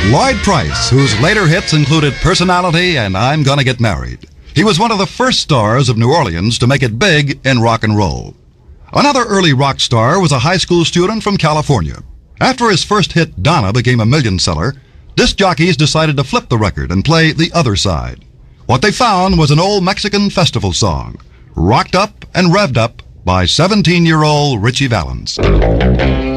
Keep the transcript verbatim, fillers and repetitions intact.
Lloyd Price, whose later hits included Personality and I'm Gonna Get Married. He was one of the first stars of New Orleans to make it big in rock and roll. Another early rock star was a high school student from California. After his first hit, Donna, became a million seller, disc jockeys decided to flip the record and play the other side. What they found was an old Mexican festival song, rocked up and revved up by seventeen-year-old Ritchie Valens.